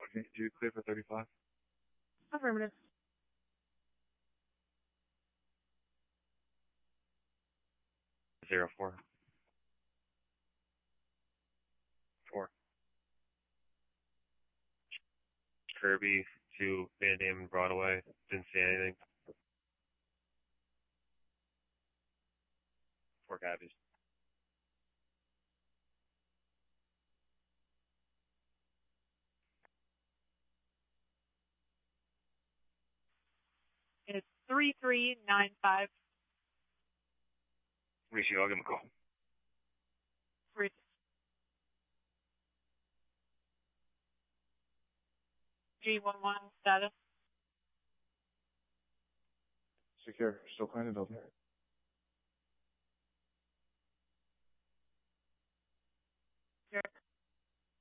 Okay, did you clear for 35? Affirmative. Zero 4. 4. Kirby to Van Damme Broadway. Didn't see anything. 4 cabbies. It's 3395. Rishi, I'll give him a call. 311 status. Secure. Still planted over there.